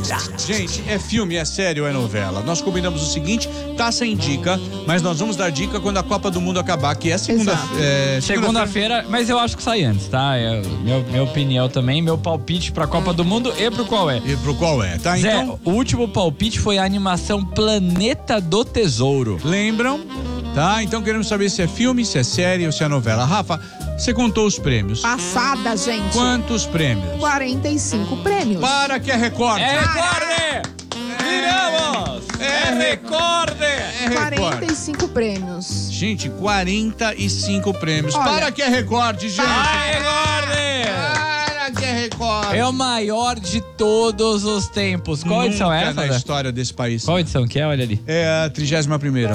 Gente, é filme, é série ou é novela? Nós combinamos o seguinte, tá sem dica, mas nós vamos dar dica quando a Copa do Mundo acabar, que é segunda-feira, mas eu acho que sai antes, tá? Minha opinião também, meu palpite pra Copa do Mundo e pro qual é. Tá? Zé, Então, o último palpite foi a animação Planeta do Tesouro. lembram? Tá? Então queremos saber se é filme, se é série ou se é novela. Rafa, você contou os prêmios. Passada, gente. Quantos prêmios? 45 prêmios. Para que é recorde! É recorde! Viramos! É recorde! É recorde. 45 prêmios. Gente, 45 prêmios. Olha. Para que é recorde, gente! É recorde! Para que é recorde! É o maior de todos os tempos. Qual edição é essa, na Zé? história desse país. Qual edição que é? Olha ali. É a 31ª.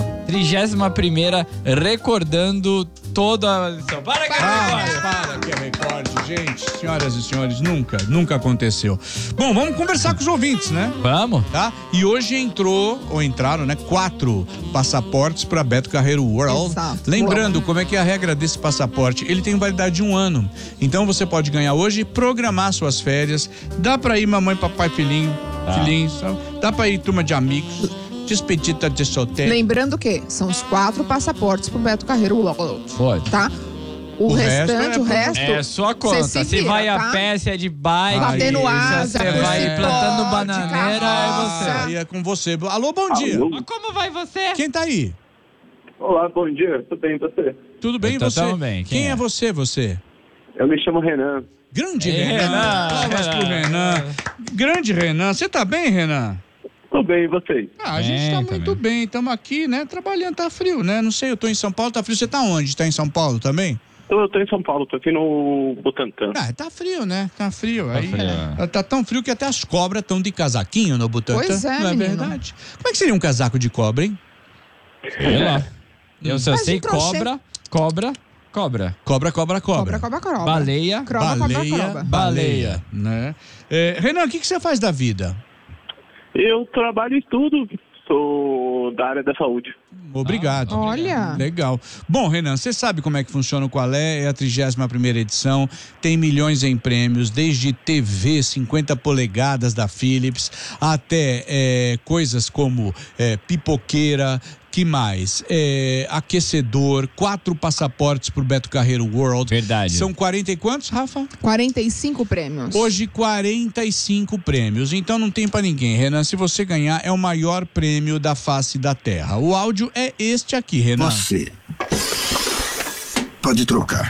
31ª, recordando toda a edição. Para que é recorde! Para que é recorde, gente. Senhoras e senhores, nunca aconteceu. Bom, vamos conversar com os ouvintes, né? Vamos? Tá? E hoje entraram, né, 4 passaportes para Beto Carreiro World. Exato. Lembrando como é que é a regra desse passaporte, ele tem validade de 1 ano. Então você pode ganhar hoje, programar suas férias, dá para ir mamãe, papai, filhinho, sabe? Dá para ir turma de amigos, despedida de solteiro. Lembrando que são os 4 passaportes pro Beto Carreiro World. Pode. Tá? O restante, o resto. É sua conta. Cê Se vai vira, a tá? pé, se é de bike, Batendo asa, se você vai cipó, plantando de bananeira, é você. Aí é com você. Alô, bom dia. Alô. Mas como vai você? Quem tá aí? Olá, bom dia. Tudo bem, você? Tudo bem, Eu tô você? tão bem. Quem Quem é é? você? Eu me chamo Renan. Grande Ei, Renan. Renan. Palmas pro Renan. Grande Renan. Você tá bem, Renan? Tudo bem, e vocês? A gente tá muito bem. Estamos aqui, né? Trabalhando. Tá frio, né? Não sei, eu tô em São Paulo, tá frio. Você tá onde? Tá em São Paulo também? Eu tô em São Paulo, tô aqui no Butantã. Tá frio, né? Tá frio. Aí, frio. tá tão frio que até as cobras estão de casaquinho no Butantã. Pois é, não é menino. verdade? Como é que seria um casaco de cobra, hein? Sei lá. Eu só Mas sei de crochê. cobra. Cobra. Cobra. Baleia. Baleia, né? Renan, o que você faz da vida? Eu trabalho e estudo, sou da área da saúde. Obrigado. Olha. Legal. Bom, Renan, você sabe como é que funciona o Qual é a 31ª edição, tem milhões em prêmios, desde TV 50 polegadas da Philips, até coisas como pipoqueira, que mais? Aquecedor, 4 passaportes pro Beto Carreiro World. Verdade. São 40 e quantos, Rafa? 45 prêmios. Hoje 45 prêmios, então não tem pra ninguém, Renan. Se você ganhar, é o maior prêmio da face da Terra. O áudio é este aqui, Renan. Você pode trocar.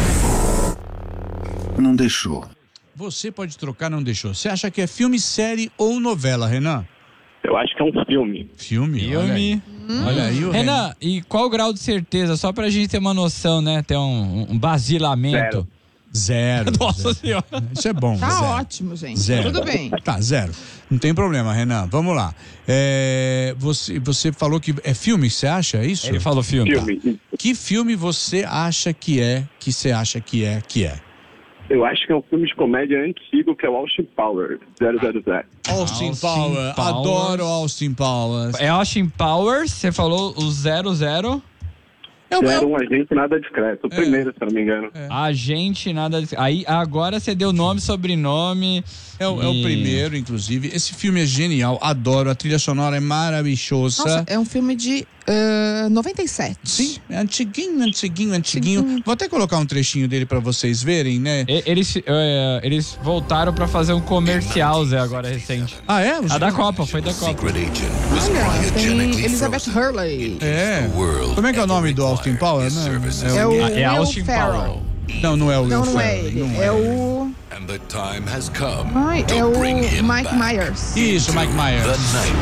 Não deixou. Você pode trocar, não deixou. Você acha que é filme, série ou novela, Renan? Eu acho que é um filme. Filme? Olha aí o Renan, e qual o grau de certeza? Só pra gente ter uma noção, né? Ter um basilamento. Zero. Nossa Senhora. Isso é bom. Tá zero. ótimo, gente. Zero. Tudo bem. Tá, 0. Não tem problema, Renan. Vamos lá. Você falou que é filme, você acha isso? Ele falou filme. Filme. Que filme você acha que é, que você acha que é? Eu acho que é um filme de comédia antigo, que é o Austin Powers, 000. Austin Powers. Adoro Austin Powers. É Austin Powers, você falou o 00. Era um agente nada discreto. O primeiro, se eu não me engano. Agente, nada. Aí agora você deu nome, sobrenome. É o primeiro, inclusive. Esse filme é genial, adoro. A trilha sonora é maravilhosa. Nossa, é um filme de 97. Sim, é antiguinho. Vou até colocar um trechinho dele pra vocês verem, né? Eles voltaram pra fazer um comercial, Zé, agora recente. Ah, é? A da Copa, foi da Copa. Olha, tem Elizabeth Hurley. Como é que é o nome do Austin Powers? É o Will Austin Ferrell. Não é o Will Não é Ferrell. ele. Não É o... Ai, é o Mike Myers. Isso, Mike Myers.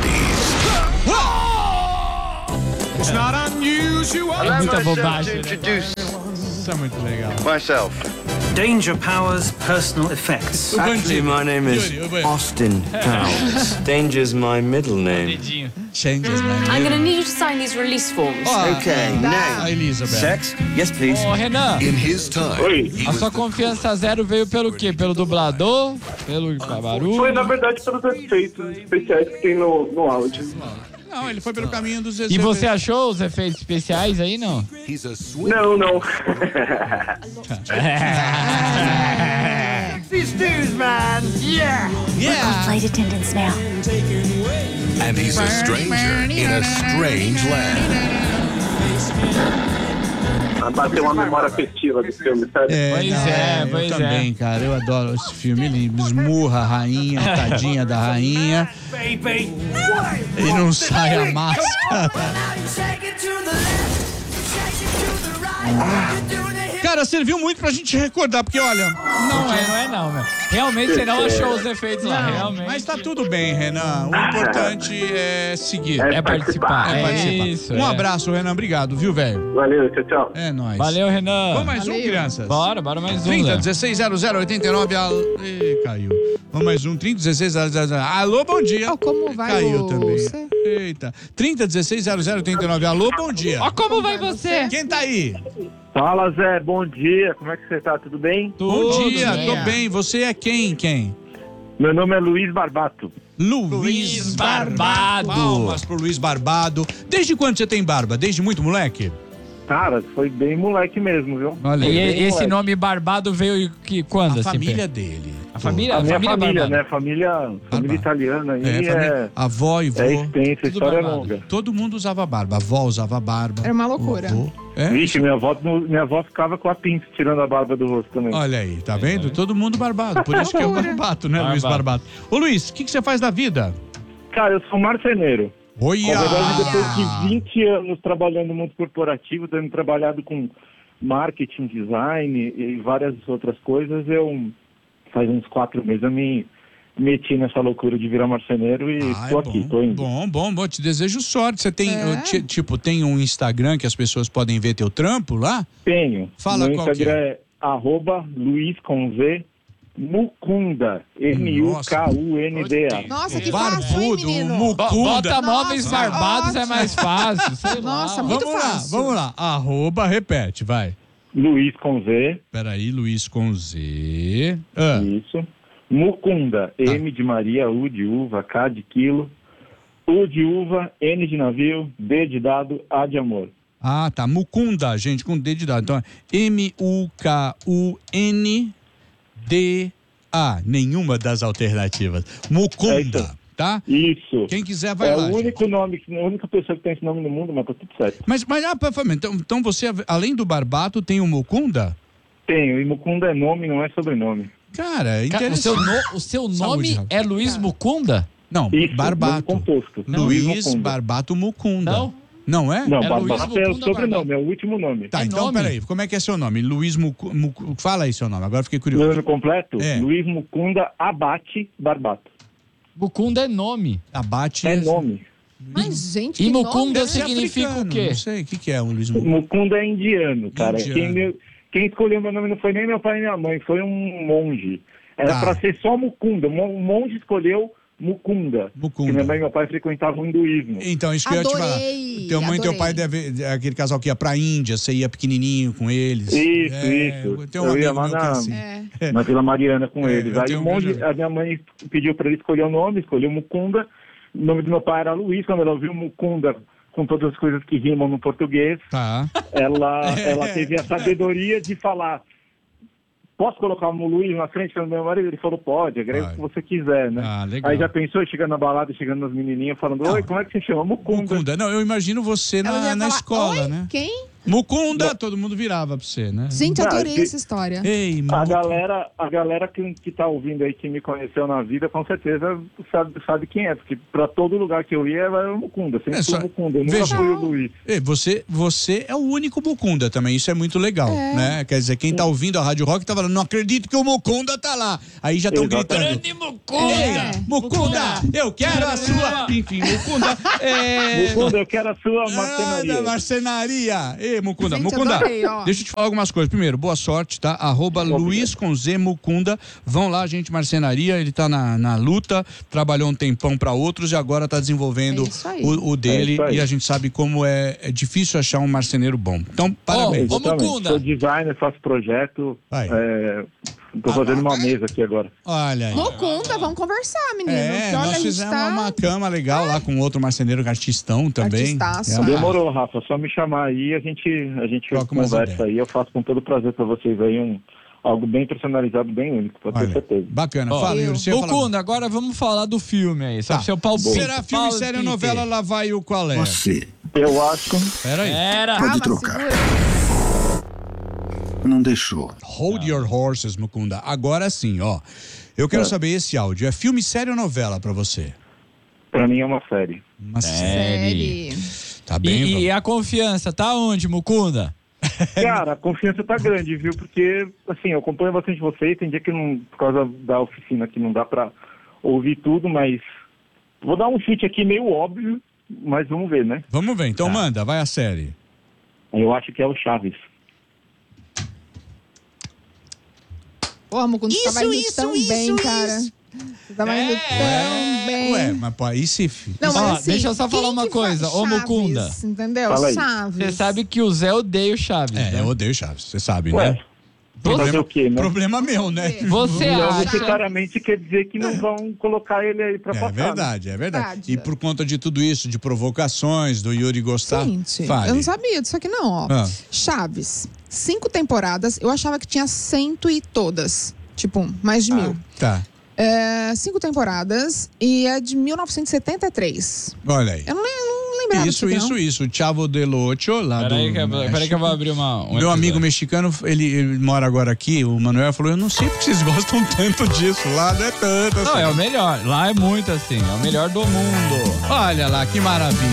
É muita bobagem, né? Isso é muito legal. Myself. Danger Powers personal effects. Actually, my name is Austin Powers. Danger's my middle name. Changes, man. I'm gonna need you to sign these release forms. Okay, now. Elizabeth. Sex? Yes, please. Ô, Renan, Oi. a sua confiança zero veio pelo quê? Pelo dublador? Pelo barulho? Foi, na verdade, pelos efeitos especiais que tem no áudio. Não, ele foi pelo caminho dos E você achou os efeitos especiais aí, não? Não. stews, man. Yeah. Flight attendants now. And he's a stranger in a strange land. Bateu uma memória afetiva desse filme, sabe? Eu também, cara. Eu adoro esse filme. Ele esmurra a rainha, tadinha da rainha. E não sai a máscara. Cara, serviu muito pra gente recordar, porque olha, não, meu. Realmente você não achou os efeitos lá, realmente. Mas tá tudo bem, Renan. O importante é seguir. É participar. Isso. Um abraço, Renan. Obrigado, viu, velho? Valeu, tchau. É nóis. Valeu, Renan. Vamos mais um, crianças? Bora mais um. 30 16 00 89. Caiu. Vamos mais um. 30 16 00. Alô, bom dia. Como vai Caiu você? Também. Eita. 30 16 00 89. Alô, bom dia. Como vai você? Quem tá aí? Fala, Zé, bom dia, como é que você tá, tudo bem? Bom dia, tô bem, você é quem? Meu nome é Luiz Barbato. Luiz Barbado. Palmas pro Luiz Barbado. Desde quando você tem barba? Desde muito moleque? Cara, foi bem moleque mesmo, viu? Olha, e esse nome Barbado veio quando? A família dele. A minha família, né? Família italiana. Avó e vô. É extensa, a história é longa. Todo mundo usava barba. A avó usava barba. Era uma loucura. Vixe, minha avó ficava com a pinça tirando a barba do rosto também. Olha aí, tá vendo? Todo mundo barbado. Por isso que é o Barbato, né, Luiz Barbato? Ô Luiz, o que você faz da vida? Cara, eu sou marceneiro. Olha! Na verdade, depois de 20 anos trabalhando no mundo corporativo, tendo trabalhado com marketing, design e várias outras coisas, faz uns 4 meses eu me meti nessa loucura de virar marceneiro e tô aqui, tô indo. Bom, te desejo sorte. Você tem, tem um Instagram que as pessoas podem ver teu trampo lá? Tenho. Fala Meu qual Instagram que é? @Luiz com Z Mukunda, MUKUNDA. Nossa, que fácil, hein, menino? Mukunda. Bota móveis barbados, é mais fácil. Sei Nossa, lá. muito fácil. Vamos lá. Repete, vai. Luiz com Z. Peraí, Luiz com Z. Isso. Mukunda, M de Maria, U de uva, K de quilo, U de uva, N de navio, D de dado, A de amor. Ah, tá. Mukunda, gente, com D de dado. Então, MUKUNDA. Nenhuma das alternativas. Mukunda, tá? Isso. Quem quiser vai lá. É o único nome, a única pessoa que tem esse nome no mundo, mas tá tudo certo. Mas então você, além do Barbato, tem o Mukunda? Tenho, e Mukunda é nome, não é sobrenome. Cara, interessante. O seu nome é Luiz Mukunda? Não, Isso, Barbato. Composto. Luiz Barbato Mukunda. Não é? Não, É Barbato é o sobrenome, é o último nome. Tá, então peraí, como é que é seu nome? Luiz Mukunda. Fala aí seu nome, agora fiquei curioso. Meu nome completo? É. Luiz Mukunda Abate Barbato. Mukunda é nome. Abate é nome. Mas, gente, E que Mukunda nome, significa africano, o quê? Não sei, o que é um Luiz Mukunda? Mukunda é indiano, cara. Indiano. Quem escolheu meu nome não foi nem meu pai nem minha mãe, foi um monge. Era pra ser só Mukunda. O monge escolheu Mukunda. Que minha mãe e meu pai frequentavam o hinduísmo. Então, isso que eu ia te falar. Teu mãe e teu pai deve aquele casal que ia pra Índia, você ia pequenininho com eles. Isso. Tem um eu amigo ia lá meu que é assim. na Vila Mariana com eles. Aí tenho o monge, a minha mãe pediu pra ele escolher o nome, escolheu Mukunda. O nome do meu pai era Luiz. Quando ela ouviu Mukunda, com todas as coisas que rimam no português, ela teve a sabedoria de falar: posso colocar o Luiz na frente do meu marido? Ele falou: pode, agrega o que você quiser, né? Legal. Aí já pensou, chegando na balada, chegando nas menininhas, falando: oi, como é que você chama? Mukunda. Não, eu imagino você na escola, oi? né? Quem? Mukunda, todo mundo virava pra você, né? Gente, adorei essa história. Ei, a galera que tá ouvindo aí, que me conheceu na vida, com certeza sabe quem é, porque pra todo lugar que eu ia era o Mukunda, sempre fui o Mukunda, eu nunca fui o Luiz. Você é o único Mukunda também, isso é muito legal, né? Quer dizer, quem tá ouvindo a Rádio Rock tá falando: não acredito que o Mukunda tá lá. Aí já estão gritando: Grande Mukunda! Mukunda, eu quero a sua... Enfim, Mukunda... Mukunda, eu quero a sua marcenaria. Marcenaria. Mukunda, Gente, Mukunda, adorei, deixa eu te falar algumas coisas. Primeiro, boa sorte, tá? @Luiz com Z Mukunda. Vão lá, gente, marcenaria. Ele tá na luta, trabalhou um tempão pra outros e agora tá desenvolvendo o dele. E a gente sabe como é difícil achar um marceneiro bom. Então, parabéns. Mukunda. Sou designer, faço projeto. Tô fazendo uma mesa aqui agora. Olha aí. Mukunda, vamos conversar, menino. Nós fizemos uma cama legal lá com outro marceneiro artistão também. Demorou, Rafa, só me chamar aí, a gente conversa aí, eu faço com todo prazer pra vocês aí algo bem personalizado, bem único, pode ter certeza. Bacana. Fala, Yuri. Mukunda, agora vamos falar do filme aí. Sabe seu palpite? Será filme, série ou novela? Lá vai o qual é? Você. Eu acho. Peraí. Pode trocar. Não deixou. Hold your horses, Mukunda. Agora sim, ó. Eu quero saber esse áudio. É filme, série ou novela pra você? Pra mim é uma série. Uma série. Tá bem. E a confiança tá onde, Mukunda? Cara, a confiança tá grande, viu? Porque, assim, eu acompanho bastante vocês. Tem dia que não, por causa da oficina aqui, não dá pra ouvir tudo, mas vou dar um chute aqui meio óbvio, mas vamos ver, né? Vamos ver. Então manda, vai a série. Eu acho que é o Chaves. Pô, Mukunda, você tava indo tão bem, cara. Você tava indo tão bem. Ué, mas pô, aí se... Não, mas assim, deixa eu só falar uma coisa. Ô, Mukunda. Entendeu? Chaves. Você sabe que o Zé odeia o Chaves, né? Eu odeio Chaves, você sabe, Ué, né? fazer o quê, né? Problema meu, né? Você Não acha... necessariamente quer dizer que não vão colocar ele aí pra passar. É verdade. E por conta de tudo isso, de provocações, do Yuri gostar... Gente, fale. eu não sabia disso aqui não, ó. Chaves, 5 temporadas, eu achava que tinha 100 e todas. Tipo, mais de 1000. Tá. 5 temporadas e é de 1973. Olha aí. Eu não lembrava disso aqui, não. Isso. Chavo del Ocho, lá Peraí que eu vou abrir Meu amigo mexicano, ele mora agora aqui, o Manuel falou, eu não sei porque vocês gostam tanto disso, lá não é tanto assim. Não, é o melhor, lá é muito assim, é o melhor do mundo. Olha lá, que maravilha.